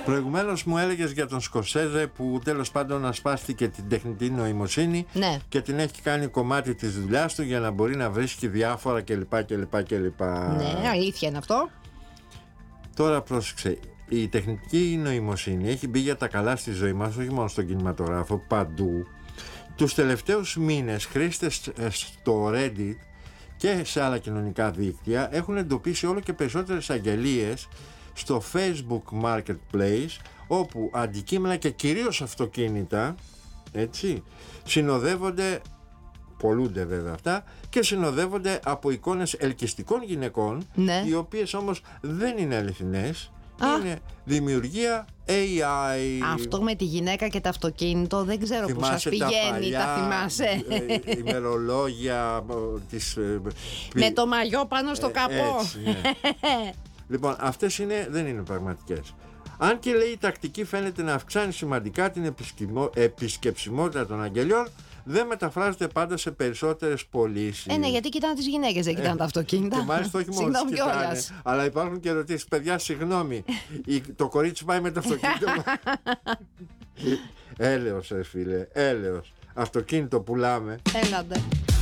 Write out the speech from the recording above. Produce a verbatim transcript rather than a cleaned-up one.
Προηγουμένως μου έλεγες για τον Σκορσέζε που τέλος πάντων ασπάστηκε την τεχνητή νοημοσύνη, ναι, και την έχει κάνει κομμάτι της δουλειάς του για να μπορεί να βρίσκει διάφορα κλπ. κλπ, κλπ. Ναι, αλήθεια είναι αυτό. Τώρα πρόσεξε, η τεχνητή νοημοσύνη έχει μπει για τα καλά στη ζωή μας, όχι μόνο στον κινηματογράφο, παντού. Τους τελευταίους μήνες χρήστες στο Reddit και σε άλλα κοινωνικά δίκτυα έχουν εντοπίσει όλο και περισσότερες αγγελίες στο Facebook Marketplace, όπου αντικείμενα και κυρίως αυτοκίνητα, έτσι, συνοδεύονται, πολλούνται βέβαια αυτά, και συνοδεύονται από εικόνες ελκυστικών γυναικών, ναι, οι οποίες όμως δεν είναι αληθινές, Α. είναι δημιουργία έι άι. Αυτό με τη γυναίκα και το αυτοκίνητο δεν ξέρω που σας πηγαίνει, τα, παλιά, τα θυμάσαι. ε, ημερολόγια της, ε, πι... με το μαγιό πάνω στο ε, καπό. Έτσι, ναι. Λοιπόν, αυτές είναι, δεν είναι πραγματικές. Αν και λέει η τακτική φαίνεται να αυξάνει σημαντικά την επισκειμο... επισκεψιμότητα των αγγελιών, δεν μεταφράζεται πάντα σε περισσότερες πωλήσεις. Ε, ναι, γιατί κοιτάνε τις γυναίκες, δεν κοιτάνε τα αυτοκίνητα. Και μάλιστα όχι μόνο τις κοιτάνε, αλλά υπάρχουν και ερωτήσεις. Παιδιά, συγγνώμη, η... το κορίτσι πάει με το αυτοκίνητο. Έλεος, ρε φίλε, έλεος. Αυτοκίνητο πουλάμε. Έλατε.